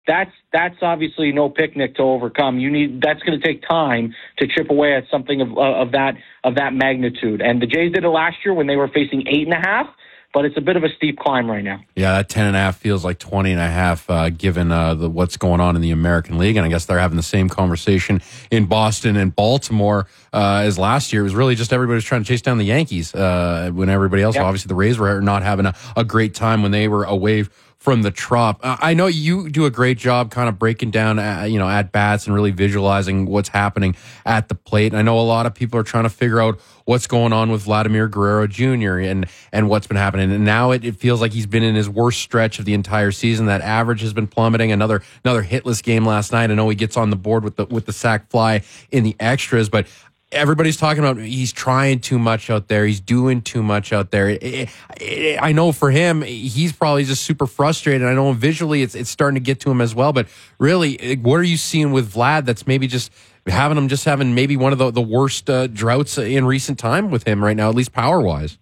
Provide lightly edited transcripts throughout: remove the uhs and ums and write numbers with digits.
that's obviously no picnic to overcome. That's going to take time to chip away at something of that magnitude. And the Jays did it last year when they were facing 8.5. But it's a bit of a steep climb right now. Yeah, that 10.5 feels like 20.5, given what's going on in the American League. And I guess they're having the same conversation in Boston and Baltimore as last year. It was really just everybody was trying to chase down the Yankees when everybody else, obviously the Rays were not having a great time when they were away from the Trop. I know you do a great job kind of breaking down, at bats and really visualizing what's happening at the plate. And I know a lot of people are trying to figure out what's going on with Vladimir Guerrero Jr. and what's been happening. And now it feels like he's been in his worst stretch of the entire season. That average has been plummeting. Another hitless game last night. I know he gets on the board with the sac fly in the extras, but everybody's talking about he's trying too much out there. He's doing too much out there. I know for him, he's probably just super frustrated. I know visually it's starting to get to him as well. But really, what are you seeing with Vlad that's maybe just having maybe one of the worst droughts in recent time with him right now, at least power-wise?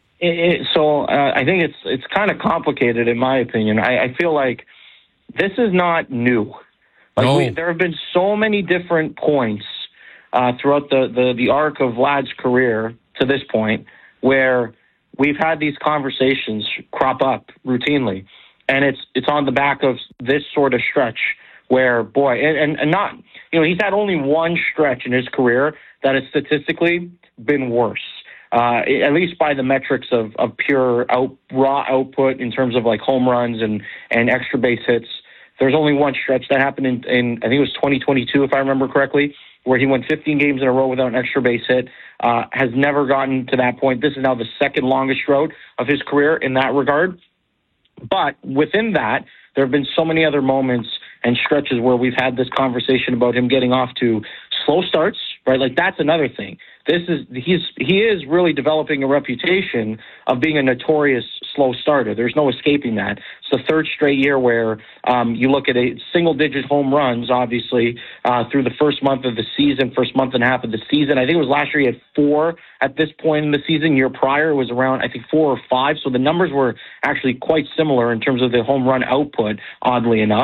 So I think it's kind of complicated in my opinion. I feel like this is not new. There have been so many different points throughout the arc of Vlad's career to this point, where we've had these conversations crop up routinely, and it's on the back of this sort of stretch where, boy, and not, he's had only one stretch in his career that has statistically been worse, at least by the metrics of pure raw output in terms of like home runs and extra base hits. There's only one stretch that happened in I think it was 2022, if I remember correctly, where he went 15 games in a row without an extra base hit, has never gotten to that point. This is now the second longest drought of his career in that regard. But within that, there have been so many other moments and stretches where we've had this conversation about him getting off to slow starts, right? Like that's another thing. He is really developing a reputation of being a notorious slow starter. There's no escaping that. It's the third straight year where you look at single-digit home runs, obviously, through the first month of the season, first month and a half of the season. I think it was last year he had 4 at this point in the season. Year prior it was around, I think, 4 or 5. So the numbers were actually quite similar in terms of the home run output, oddly enough.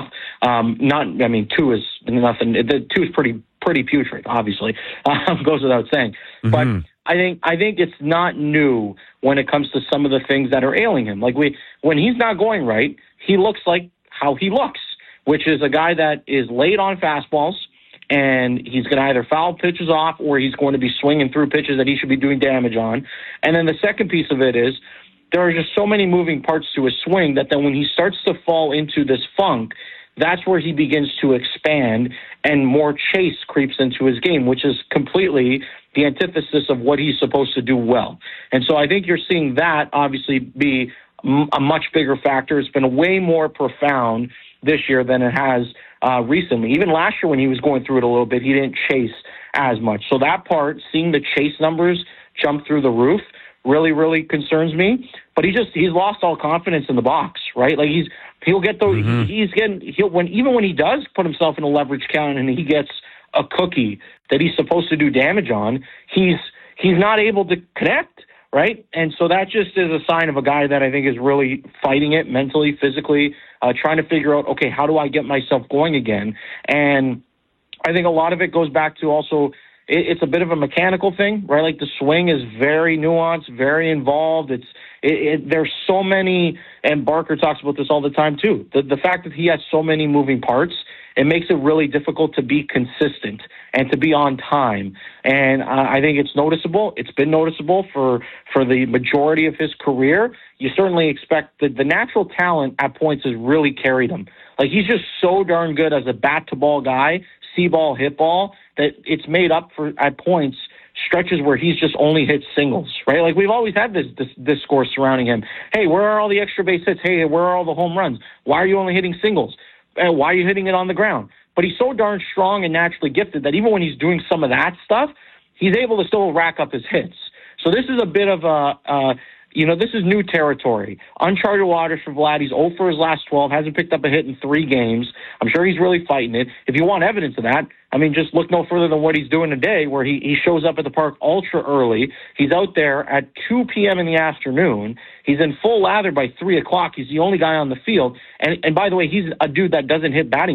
2 is nothing. The 2 is pretty putrid, obviously, goes without saying. Mm-hmm. But I think it's not new when it comes to some of the things that are ailing him. Like when he's not going right, he looks like how he looks, which is a guy that is late on fastballs, and he's going to either foul pitches off or he's going to be swinging through pitches that he should be doing damage on. And then the second piece of it is there are just so many moving parts to his swing that then when he starts to fall into this funk, that's where he begins to expand and more chase creeps into his game, which is completely the antithesis of what he's supposed to do well. And so I think you're seeing that obviously be a much bigger factor. It's been way more profound this year than it has recently. Even last year when he was going through it a little bit, he didn't chase as much. So that part, seeing the chase numbers jump through the roof, really, really concerns me. But he's lost all confidence in the box, right? Like he'll get those. Mm-hmm. Even when he does put himself in a leverage count and he gets a cookie that he's supposed to do damage on, he's not able to connect, right? And so that just is a sign of a guy that I think is really fighting it mentally, physically, trying to figure out, okay, how do I get myself going again? And I think a lot of it goes back to also, it's a bit of a mechanical thing, right? Like the swing is very nuanced, very involved. There's so many, and Barker talks about this all the time too. The fact that he has so many moving parts, it makes it really difficult to be consistent and to be on time. And I think it's noticeable. It's been noticeable for the majority of his career. You certainly expect that the natural talent at points has really carried him. Like he's just so darn good as a bat-to-ball guy, see ball, hit ball, that it's made up for at points stretches where he's just only hit singles, right? Like we've always had this discourse surrounding him. Hey, where are all the extra base hits? Hey, where are all the home runs? Why are you only hitting singles? Why are you hitting it on the ground? But he's so darn strong and naturally gifted that even when he's doing some of that stuff, he's able to still rack up his hits. So this is a bit of this is new territory. Uncharted waters for Vlad. He's 0 for his last 12, hasn't picked up a hit in 3 games. I'm sure he's really fighting it. If you want evidence of that, just look no further than what he's doing today, where he shows up at the park ultra early. He's out there at 2 p.m. in the afternoon. He's in full lather by 3 o'clock. He's the only guy on the field. And by the way, he's a dude that doesn't hit batting